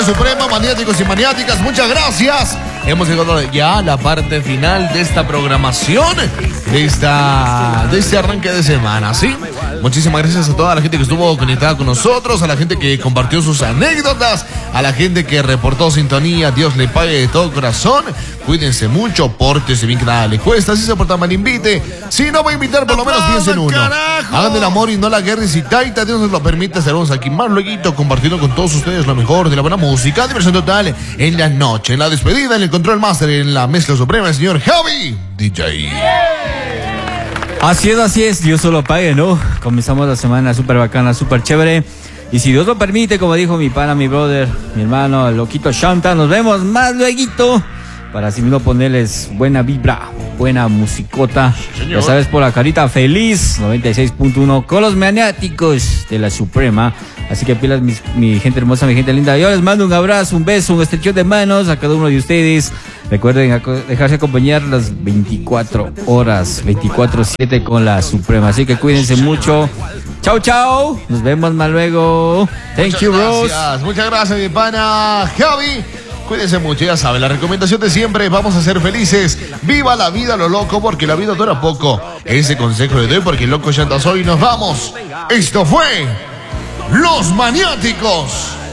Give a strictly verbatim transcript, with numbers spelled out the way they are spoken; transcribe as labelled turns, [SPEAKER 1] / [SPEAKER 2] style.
[SPEAKER 1] Suprema, maniáticos y maniáticas, muchas gracias. Hemos llegado ya a la parte final de esta programación, de, esta, de este arranque de semana, ¿sí? Muchísimas gracias a toda la gente que estuvo conectada con nosotros, a la gente que compartió sus anécdotas, a la gente que reportó sintonía. Dios le pague de todo corazón. Cuídense mucho, pórtese bien que nada le cuesta. Si se porta mal, invite. Si no va a invitar, por lo menos piensen uno. Hagan el amor y no la guerra. Y si Taita Dios nos lo permite, estaremos aquí más luego compartiendo con todos ustedes lo mejor de la buena música, diversión total en la noche, en la despedida, en el control master, en la mezcla suprema, el señor Javi D J.
[SPEAKER 2] Así es, así es, Dios solo pague, ¿no? Comenzamos la semana súper bacana, súper chévere. Y si Dios lo permite, como dijo mi pana, mi brother, mi hermano, el loquito Shanta, nos vemos más lueguito para así mismo ponerles buena vibra, buena musicota. Señor. Ya sabes, por la carita feliz, noventa y seis punto uno con los maniáticos de la Suprema. Así que pilas, mi, mi gente hermosa, mi gente linda. Yo les mando un abrazo, un beso, un estrechón de manos a cada uno de ustedes. Recuerden dejarse acompañar las veinticuatro horas, veinticuatro siete con la Suprema. Así que cuídense mucho. Chao, chao. Nos vemos más luego. Thank
[SPEAKER 1] muchas
[SPEAKER 2] you,
[SPEAKER 1] gracias.
[SPEAKER 2] Rose.
[SPEAKER 1] Muchas gracias, mi pana Javi. Cuídense mucho, ya saben, la recomendación de siempre, vamos a ser felices. Viva la vida lo loco, porque la vida dura poco. Ese consejo le doy porque el loco ya anda hoy. Nos vamos. Esto fue Los Maniáticos.